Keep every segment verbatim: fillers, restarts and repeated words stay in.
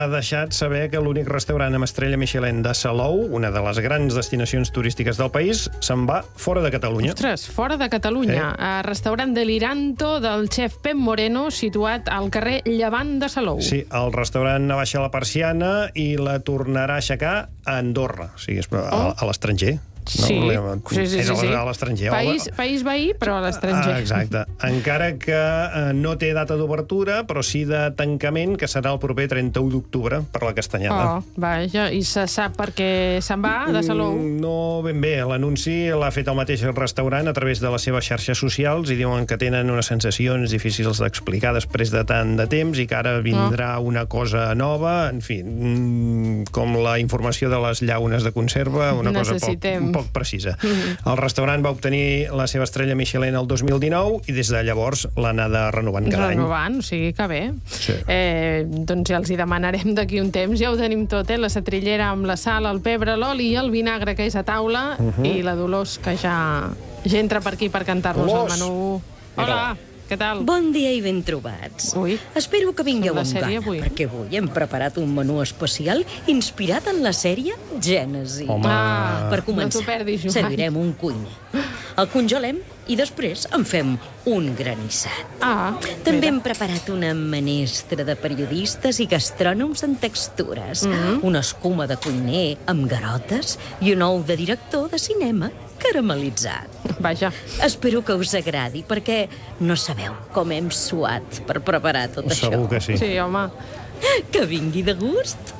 ha deixat saber que l'únic restaurant amb estrella Michelin de Salou, una de les grans destinacions turístiques del país, se'n va fora de Catalunya. Ostres, fora de Catalunya. Sí. Restaurant Deliranto del xef Pep Moreno, situat al carrer Llevant de Salou. Sí, el restaurant abaixa la persiana i la tornarà a aixecar a Andorra, o sigui, a, oh. a l'estranger. No? Sí, sí, sí, és sí, sí. a l'estranger. País, país veí, però a l'estranger. Ah, exacte. Encara que eh, no té data d'obertura, però sí de tancament, que serà el proper trenta-u d'octubre per la Castanyada. Oh, vaja, i se sap per què se'n va, de Salou? Mm, no ben bé. L'anunci l'ha fet el mateix restaurant a través de les seves xarxes socials i diuen que tenen unes sensacions difícils d'explicar després de tant de temps i que ara vindrà oh. una cosa nova. En fi, mm, com la informació de les llaunes de conserva, una Necessitem. cosa poc poc precisa. Mm-hmm. El restaurant va obtenir la seva estrella Michelin el dos mil dinou i des de llavors l'ha anada renovant cada renovant, any. Renovant, o sigui que bé. Sí. Eh, doncs ja els hi demanarem d'aquí un temps. Ja ho tenim tot, eh? La setrillera amb la sal, el pebre, l'oli i el vinagre que és a taula uh-huh. i la Dolors que ja, ja entra per aquí per cantar-nos el menú. Hola! Què tal? Bon dia i ben trobats. Ui. Espero que vingueu amb gana, avui. perquè avui hem preparat un menú especial inspirat en la sèrie Gènesi. Home. Ah, per començar, no t'ho perdis, Joan. servirem un cuiner. El congelem i després en fem un granissat. Ah, També mira. hem preparat una menestra de periodistes i gastrònoms en textures, Mm-hmm. una escuma de cuiner amb garotes i un ou de director de cinema caramelitzat. Vaja. Espero que us agradi, perquè no sabeu com hem suat per preparar tot això. Segur que sí. Sí, home. Que vingui de gust.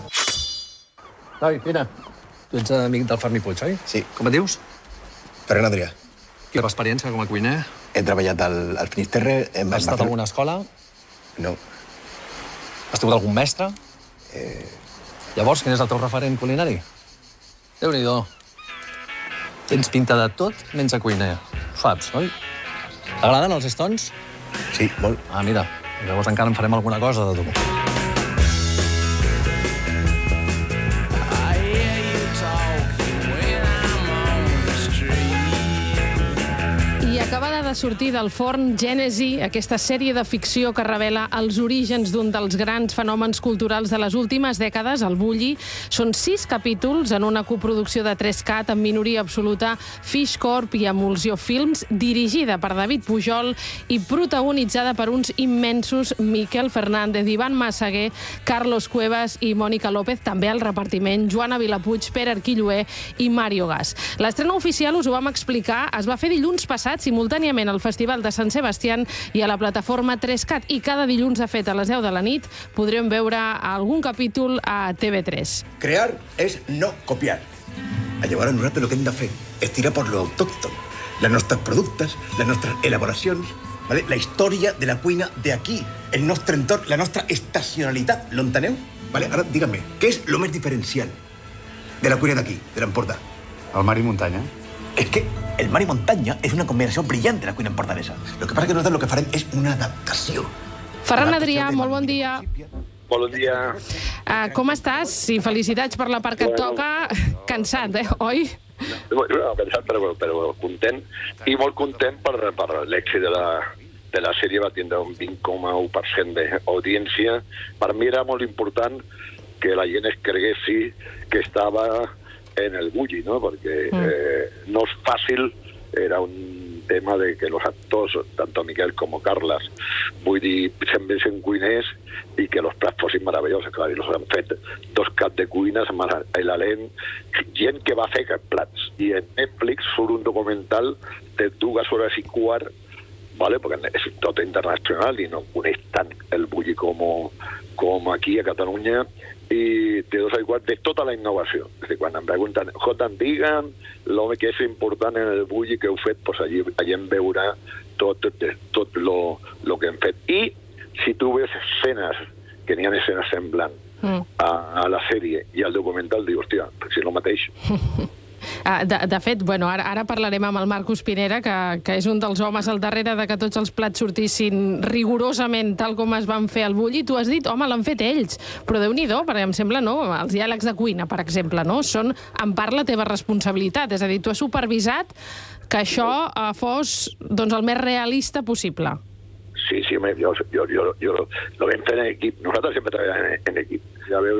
Noi, vine. Tu ets amic del Fermi Puig, oi? Sí. Com et dius? Ferran Adrià. Quina experiència com a cuiner? He treballat al, al Finisterre... Hem Has estat a alguna escola? No. Has tingut algun mestre? Eh... Llavors, quin és el teu referent culinari? Déu-n'hi-do. Tens pinta de tot menys a cuiner. Saps, oi? T'agraden els stones? Sí, molt. Ah, mira, llavors encara en farem alguna cosa de tu. I acabada de sortir del forn Gènesi, aquesta sèrie de ficció que revela els orígens d'un dels grans fenòmens culturals de les últimes dècades, el Bulli. Són sis capítols en una coproducció de tres cat amb minoria absoluta Fish Corp i Emulsió Films, dirigida per David Pujol i protagonitzada per uns immensos Miquel Fernández, Ivan Massaguer, Carlos Cuevas i Mònica López, també al repartiment Joana Vilapuig, Pere Arquilloé i Mario Gas. L'estrena oficial, us ho vam explicar, es va fer dilluns passat simultàniament al Festival de Sant Sebastián i a la plataforma tres cat, i cada dilluns, de fet, a les deu de la nit podrem veure algun capítol a T V tres. Crear és no copiar. A llavors nosaltres el que hem de fer és tirar per lo autòcton. Les nostres productes, les nostres elaboracions, ¿vale? La història de la cuina d'aquí, el nostre entorn, la nostra estacionalitat. L'enteneu? Vale? Ara, dígame, què és lo més diferencial de la cuina d'aquí, de l'Empordà? El mar i muntanya. Es que el mar y montaña es una combinación brillante de la cuina empordanesa. Lo que pasa es que nosotros lo que farem és una adaptació. Ferran Adrià, molt bon dia. Bon dia. Uh, com estàs? I felicitats per la part que et Bueno. toca. Cansat, eh? Oi? No, cansat, però, però content. I molt content per, per l'èxit de la, de la sèrie. Va tindre un vint coma u per cent d'audiència. Per mi era molt important que la gent es creguessi que estava en el Bulli, ¿no? Porque mm. eh, no es fácil, era un tema de que los actors, tanto Miquel como Carles, vull dir, sembressin cuiners i que els plats fossin meravellosos. Clar, i els han fet dos caps de cuines amb l'elenc, gent que va fer aquests plats. I en Netflix surt un documental de dues hores i quart, ¿vale? Porque es tot internacional i no coneix tant el Bulli com, com aquí a Catalunya, i de dos a quart de tota la innovació. És dir, quan em pregunten, Jotan, digue'm l'home que és important en el Bulli que heu fet, doncs allí, allí em veurà tot, tot, tot lo, lo que hem fet. I si tu ves escenes, que n'hi ha escenes semblants mm. a, a la sèrie i al documental, dius, hòstia, si és el mateix. De, de fet, bueno, ara, ara parlarem amb el Marcos Pinera, que, que és un dels homes al darrere de que tots els plats sortissin rigorosament tal com es van fer al Bulli. Tu has dit, home, l'han fet ells, però Déu-n'hi-do, perquè em sembla, no? Els diàlegs de cuina, per exemple, no? Són, en part, la teva responsabilitat. És a dir, tu has supervisat que això eh, fos doncs, el més realista possible. Sí, sí, jo, jo, jo, jo lo vam fer en equip. Nosaltres sempre treballem en, en equip. Ja veu